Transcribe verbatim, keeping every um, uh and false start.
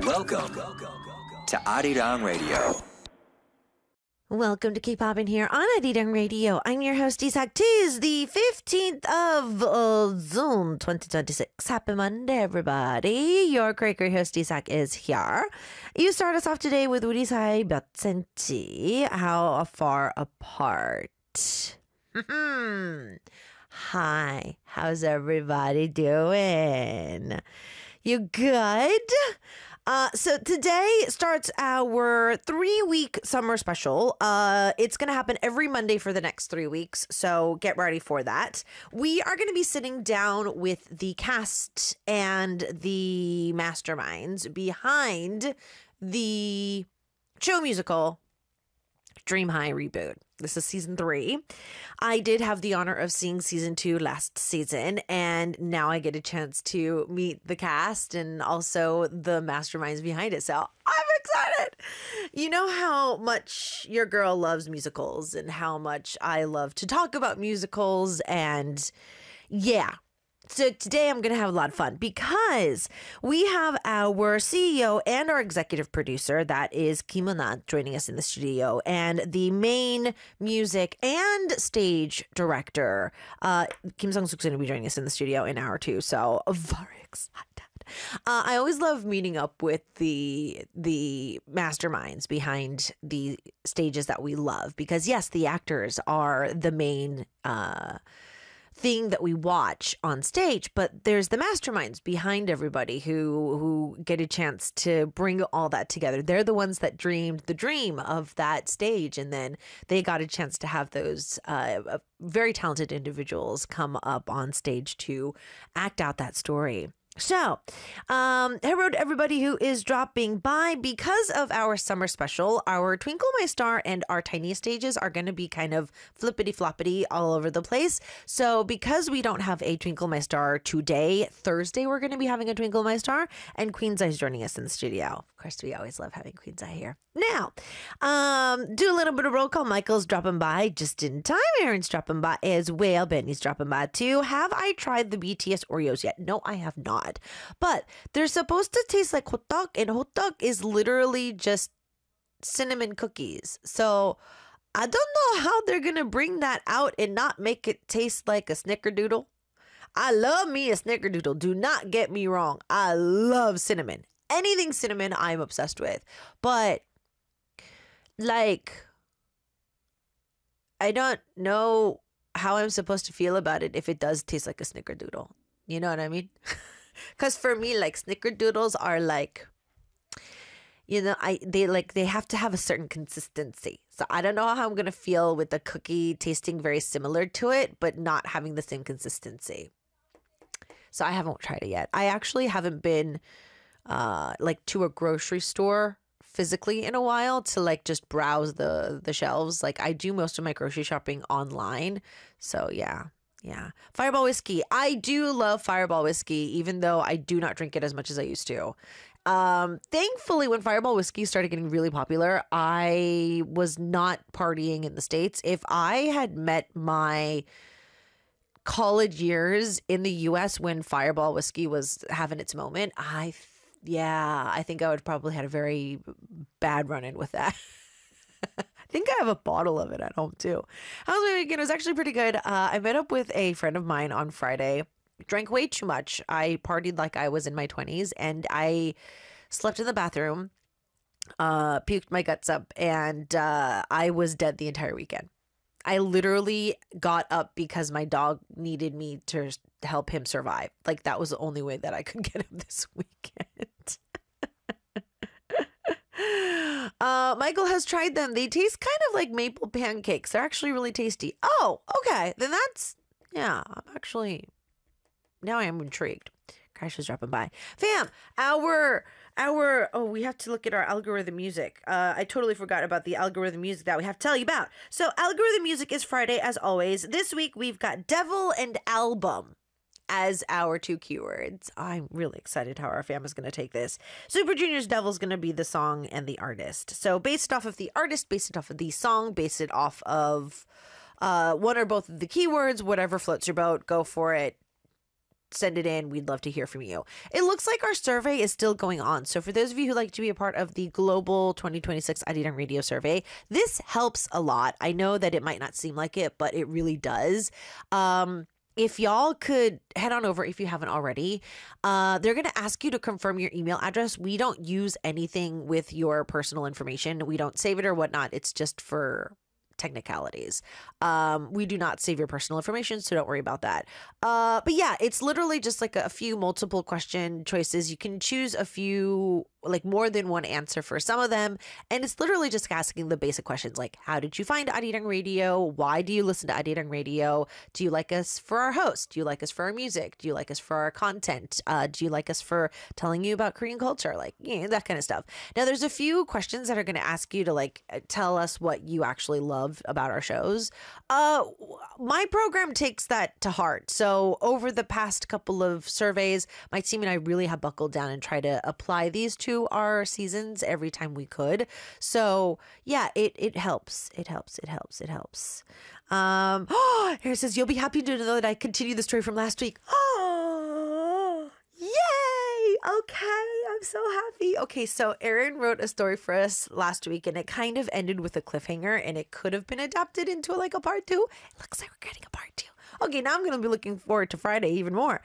Welcome to Arirang Radio. Welcome to Keep Poppin' here on Arirang Radio. I'm your host, Isak. Tis the fifteenth of uh, June twenty twenty-six. Happy Monday, everybody. Your cracker host, Isak, is here. You start us off today with 우리 사이 몇 cm? How far apart? Hi, how's everybody doing? You good? Uh, so today starts our three-week summer special. Uh, it's going to happen every Monday for the next three weeks, so get ready for that. We are going to be sitting down with the cast and the masterminds behind the show musical Dream High reboot. This is season three. I did have the honor of seeing season two last season, and now I get a chance to meet the cast and also the masterminds behind it. So I'm excited. You know how much your girl loves musicals and how much I love to talk about musicals, and yeah. So today I'm going to have a lot of fun because we have our C E O and our executive producer, that is Kim Eun-ah, joining us in the studio, and the main music and stage director, uh, Kim Sung-suk's going to be joining us in the studio in hour two. So very excited. Uh, I always love meeting up with the the masterminds behind the stages that we love because, yes, the actors are the main uh thing that we watch on stage, but there's the masterminds behind everybody who who get a chance to bring all that together. They're the ones that dreamed the dream of that stage, and then they got a chance to have those uh, very talented individuals come up on stage to act out that story. So, um, hello to everybody who is dropping by. Because of our summer special, our Twinkle My Star and our Tiny stages are going to be kind of flippity floppity all over the place. So because we don't have a Twinkle My Star today, Thursday we're going to be having a Twinkle My Star, and Queen's Eye is joining us in the studio. Of course, we always love having Queen's Eye here. Now, um, do a little bit of roll call. Michael's dropping by just in time. Aaron's dropping by as well. Benny's dropping by too. Have I tried the B T S Oreos yet? No, I have not. But they're supposed to taste like hotak, and hotak is literally just cinnamon cookies. So I don't know how they're going to bring that out and not make it taste like a snickerdoodle. I love me a snickerdoodle. Do not get me wrong. I love cinnamon. Anything cinnamon, I'm obsessed with. But like, I don't know how I'm supposed to feel about it if it does taste like a snickerdoodle. You know what I mean? Because for me, like, snickerdoodles are like, you know, I they like they have to have a certain consistency. So I don't know how I'm gonna feel with the cookie tasting very similar to it, but not having the same consistency. So I haven't tried it yet. I actually haven't been uh like to a grocery store physically in a while to like just browse the the shelves. Like, I do most of my grocery shopping online. So yeah. Yeah. Fireball whiskey. I do love Fireball whiskey, even though I do not drink it as much as I used to. Um, thankfully, when Fireball whiskey started getting really popular, I was not partying in the States. If I had met my college years in the U S when Fireball whiskey was having its moment, I, yeah, I think I would probably had a very bad run-in with that. I think I have a bottle of it at home too. How was my weekend? It was actually pretty good. Uh, I met up with a friend of mine on Friday. Drank way too much. I partied like I was in my twenties, and I slept in the bathroom, uh, puked my guts up, and uh, I was dead the entire weekend. I literally got up because my dog needed me to help him survive. Like, that was the only way that I could get him this weekend. Uh, Michael has tried them. They taste kind of like maple pancakes. They're actually really tasty. Oh, okay. Then that's, yeah, I'm actually, now I am intrigued. Crash is dropping by. Fam, our, our, oh, we have to look at our algorithm music. Uh, I totally forgot about the algorithm music that we have to tell you about. So algorithm music is Friday, as always. This week we've got Devil and Album as our two keywords. I'm really excited how our fam is going to take this. Super Junior's Devil is going to be the song and the artist. So based off of the artist, based it off of the song, based it off of uh, one or both of the keywords, whatever floats your boat, go for it. send it in. We'd love to hear from you. It looks like our survey is still going on. So for those of you who like to be a part of the global twenty twenty-six Arirang Radio survey, this helps a lot. I know that it might not seem like it, but it really does. Um, if y'all could head on over, if you haven't already, uh, they're going to ask you to confirm your email address. We don't use anything with your personal information. We don't save it or whatnot. It's just for technicalities. Um, we do not save your personal information, so don't worry about that. Uh, but yeah, it's literally just like a, a few multiple question choices. You can choose a few, like more than one answer for some of them. And it's literally just asking the basic questions like, how did you find Arirang Radio? Why do you listen to Arirang Radio? Do you like us for our host? Do you like us for our music? Do you like us for our content? Uh, do you like us for telling you about Korean culture? Like, you know, that kind of stuff. Now, there's a few questions that are going to ask you to like tell us what you actually love about our shows. Uh, my program takes that to heart. So over the past couple of surveys, my team and I really have buckled down and try to apply these to our seasons every time we could. So yeah, it it helps. It helps. It helps. It helps. Um, oh, here it says, you'll be happy to know that I continued the story from last week. Oh, yay! Okay, I'm so happy. Okay, so Aaron wrote a story for us last week, and it kind of ended with a cliffhanger, and it could have been adapted into like a part two. It looks like we're getting a part two. Okay, now I'm going to be looking forward to Friday even more.